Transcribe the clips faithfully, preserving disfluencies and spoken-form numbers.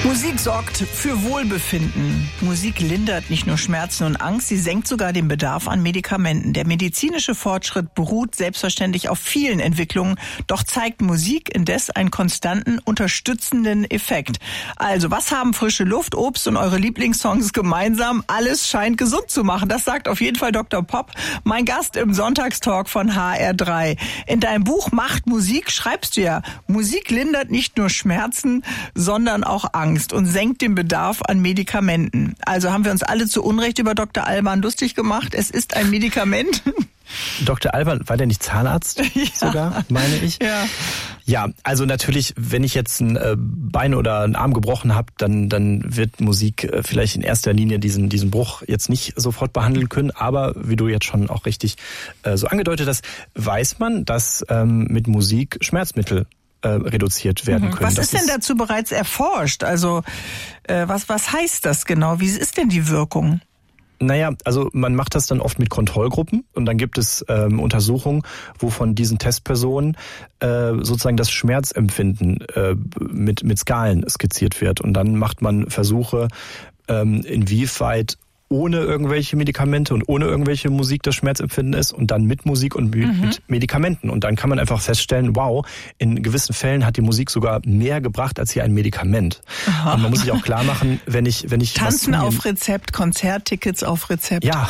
Musik sorgt für Wohlbefinden. Musik lindert nicht nur Schmerzen und Angst, sie senkt sogar den Bedarf an Medikamenten. Der medizinische Fortschritt beruht selbstverständlich auf vielen Entwicklungen, doch zeigt Musik indes einen konstanten, unterstützenden Effekt. Also, was haben frische Luft, Obst und eure Lieblingssongs gemeinsam? Alles scheint gesund zu machen. Das sagt auf jeden Fall Doktor Pop, mein Gast im Sonntagstalk von H R drei. In deinem Buch Macht Musik schreibst du ja, Musik lindert nicht nur Schmerzen, sondern auch Angst und senkt den Bedarf an Medikamenten. Also haben wir uns alle zu Unrecht über Doktor Alban lustig gemacht. Es ist ein Medikament. Doktor Alban, war der nicht Zahnarzt ja. sogar, meine ich? Ja. Ja, also natürlich, wenn ich jetzt ein Bein oder einen Arm gebrochen habe, dann dann wird Musik vielleicht in erster Linie diesen diesen Bruch jetzt nicht sofort behandeln können. Aber wie du jetzt schon auch richtig äh, so angedeutet hast, weiß man, dass ähm, mit Musik Schmerzmittel reduziert werden können. Was das ist denn ist dazu bereits erforscht? Also äh, was was heißt das genau? Wie ist denn die Wirkung? Naja, also man macht das dann oft mit Kontrollgruppen und dann gibt es ähm, Untersuchungen, wo von diesen Testpersonen äh, sozusagen das Schmerzempfinden äh, mit mit Skalen skizziert wird und dann macht man Versuche, ähm, inwieweit ohne irgendwelche Medikamente und ohne irgendwelche Musik das Schmerzempfinden ist und dann mit Musik und mit mhm. Medikamenten. Und dann kann man einfach feststellen, wow, in gewissen Fällen hat die Musik sogar mehr gebracht als hier ein Medikament. Aha. Und man muss sich auch klar machen, wenn ich... wenn ich Tanzen auf Rezept, Konzerttickets auf Rezept. Ja,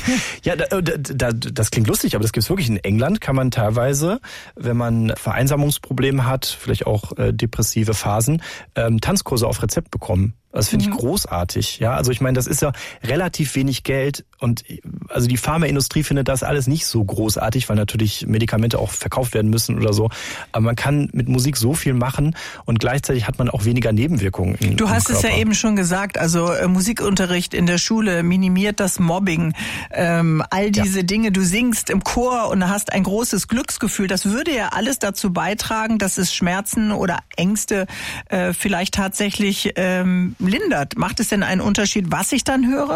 ja da, da, das klingt lustig, aber das gibt's wirklich in England, kann man teilweise, wenn man Vereinsamungsprobleme hat, vielleicht auch äh, depressive Phasen, ähm, Tanzkurse auf Rezept bekommen. Das finde ich mhm. großartig. Ja, also ich meine, das ist ja relativ wenig Geld und also die Pharmaindustrie findet das alles nicht so großartig, weil natürlich Medikamente auch verkauft werden müssen oder so. Aber man kann mit Musik so viel machen und gleichzeitig hat man auch weniger Nebenwirkungen. In, du hast es ja eben schon gesagt, also äh, Musikunterricht in der Schule minimiert das Mobbing, ähm, all diese ja. Dinge. Du singst im Chor und hast ein großes Glücksgefühl. Das würde ja alles dazu beitragen, dass es Schmerzen oder Ängste äh, vielleicht tatsächlich ähm, lindert. Macht es denn einen Unterschied, was ich dann höre?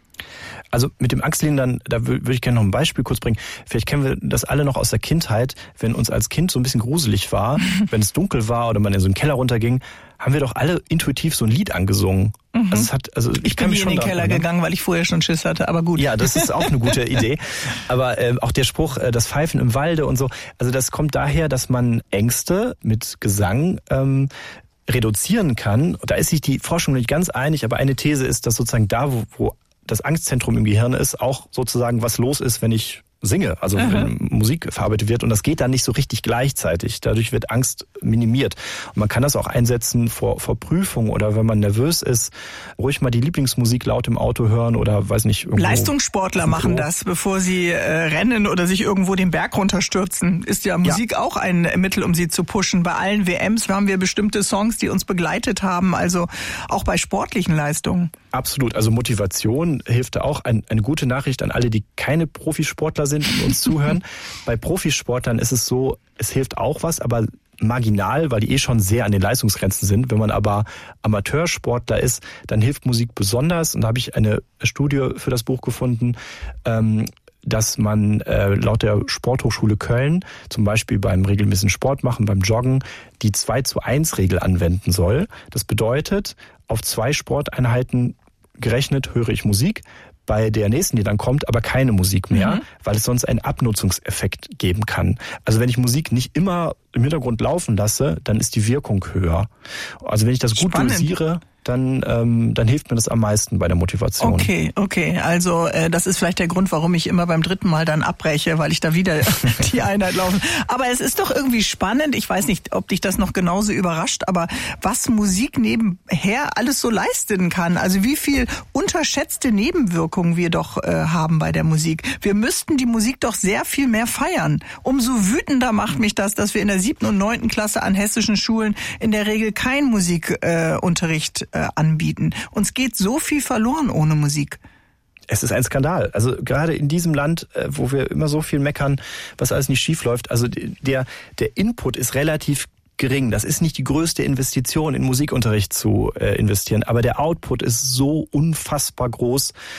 Also mit dem Angstlindern, da würde ich gerne noch ein Beispiel kurz bringen. Vielleicht kennen wir das alle noch aus der Kindheit, wenn uns als Kind so ein bisschen gruselig war, wenn es dunkel war oder man in so einen Keller runterging, haben wir doch alle intuitiv so ein Lied angesungen. Mhm. Also es hat, also ich, ich bin nie in den Keller erinnern. gegangen, weil ich vorher schon Schiss hatte, aber gut. Ja, das ist auch eine gute Idee. Aber äh, auch der Spruch, äh, das Pfeifen im Walde und so, also das kommt daher, dass man Ängste mit Gesang ähm, reduzieren kann. Da ist sich die Forschung nicht ganz einig, aber eine These ist, dass sozusagen da, wo, wo das Angstzentrum im Gehirn ist, auch sozusagen was los ist, wenn ich singe, also Aha. wenn Musik verarbeitet wird und das geht dann nicht so richtig gleichzeitig. Dadurch wird Angst minimiert. Und man kann das auch einsetzen vor, vor Prüfungen oder wenn man nervös ist, ruhig mal die Lieblingsmusik laut im Auto hören oder weiß nicht. Irgendwo Leistungssportler machen das, bevor sie äh, rennen oder sich irgendwo den Berg runterstürzen. Ist ja Musik ja. auch ein Mittel, um sie zu pushen. Bei allen W Ms haben wir bestimmte Songs, die uns begleitet haben, also auch bei sportlichen Leistungen. Absolut, also Motivation hilft da auch. Ein, eine gute Nachricht an alle, die keine Profisportler sind und uns zuhören. Bei Profisportlern ist es so, es hilft auch was, aber marginal, weil die eh schon sehr an den Leistungsgrenzen sind. Wenn man aber Amateursportler ist, dann hilft Musik besonders. Und da habe ich eine Studie für das Buch gefunden, ähm, dass man äh, laut der Sporthochschule Köln zum Beispiel beim regelmäßigen Sport machen, beim Joggen, die zwei zu eins Regel anwenden soll. Das bedeutet, auf zwei Sporteinheiten gerechnet höre ich Musik, bei der nächsten, die dann kommt, aber keine Musik mehr, mhm. weil es sonst einen Abnutzungseffekt geben kann. Also wenn ich Musik nicht immer im Hintergrund laufen lasse, dann ist die Wirkung höher. Also wenn ich das gut Spannend. dosiere, dann ähm, dann hilft mir das am meisten bei der Motivation. Okay, okay. Also äh, das ist vielleicht der Grund, warum ich immer beim dritten Mal dann abbreche, weil ich da wieder die Einheit laufe. Aber es ist doch irgendwie spannend. Ich weiß nicht, ob dich das noch genauso überrascht, aber was Musik nebenher alles so leisten kann. Also wie viel unterschätzte Nebenwirkungen wir doch äh, haben bei der Musik. Wir müssten die Musik doch sehr viel mehr feiern. Umso wütender macht mich das, dass wir in der siebten und neunten Klasse an hessischen Schulen in der Regel keinen Musikunterricht äh, anbieten. Uns geht so viel verloren ohne Musik. Es ist ein Skandal. Also gerade in diesem Land, wo wir immer so viel meckern, was alles nicht schief läuft, also der, der Input ist relativ gering. Das ist nicht die größte Investition, in Musikunterricht zu äh, investieren, aber der Output ist so unfassbar groß,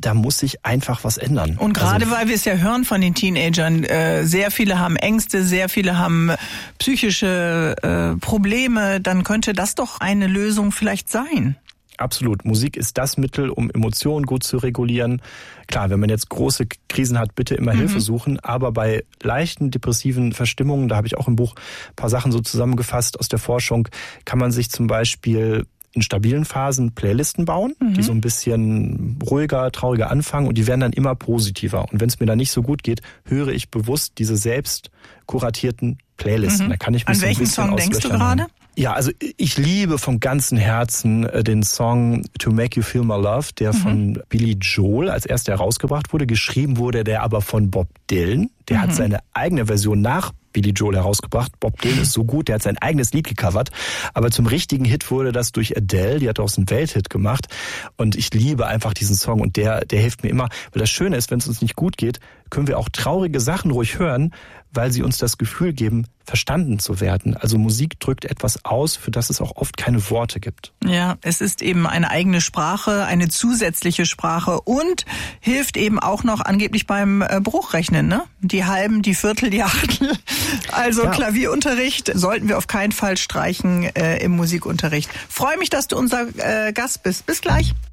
da muss sich einfach was ändern. Und gerade also, weil wir es ja hören von den Teenagern, äh, sehr viele haben Ängste, sehr viele haben psychische äh, Probleme, dann könnte das doch eine Lösung vielleicht sein. Absolut. Musik ist das Mittel, um Emotionen gut zu regulieren. Klar, wenn man jetzt große Krisen hat, bitte immer mhm. Hilfe suchen. Aber bei leichten depressiven Verstimmungen, da habe ich auch im Buch ein paar Sachen so zusammengefasst aus der Forschung, kann man sich zum Beispiel in stabilen Phasen Playlisten bauen, mhm. die so ein bisschen ruhiger, trauriger anfangen und die werden dann immer positiver. Und wenn es mir dann nicht so gut geht, höre ich bewusst diese selbst kuratierten Playlisten. Mhm. Da kann ich mich An so ein welchen bisschen Song denkst du gerade? Ja, also ich liebe von ganzem Herzen den Song To Make You Feel My Love, der mhm. von Billy Joel als erster herausgebracht wurde. Geschrieben wurde der aber von Bob Dylan. Der mhm. hat seine eigene Version nach Billy Joel herausgebracht. Bob Dylan ist so gut, der hat sein eigenes Lied gecovert. Aber zum richtigen Hit wurde das durch Adele, die hat daraus einen Welthit gemacht. Und ich liebe einfach diesen Song und der, der hilft mir immer. Weil das Schöne ist, wenn es uns nicht gut geht, können wir auch traurige Sachen ruhig hören, weil sie uns das Gefühl geben, verstanden zu werden. Also Musik drückt etwas aus, für das es auch oft keine Worte gibt. Ja, es ist eben eine eigene Sprache, eine zusätzliche Sprache und hilft eben auch noch angeblich beim Bruchrechnen, ne? Die Halben, die Viertel, die Achtel. Also ja. Klavierunterricht sollten wir auf keinen Fall streichen äh, im Musikunterricht. Freue mich, dass du unser äh, Gast bist. Bis gleich.